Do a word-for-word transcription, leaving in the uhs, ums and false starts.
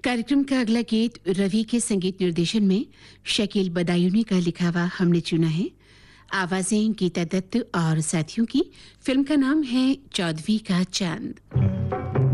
कार्यक्रम का अगला गीत रवि के संगीत निर्देशन में शकील बदायूनी का लिखा हुआ हमने चुना है। आवाजें गीता दत्त और साथियों की। फिल्म का नाम है चौदहवीं का चांद।